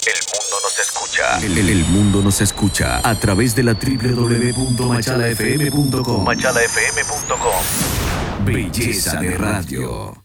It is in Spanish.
El mundo nos escucha. El mundo nos escucha a través de la www.machalafm.com. Machalafm.com. Belleza de radio.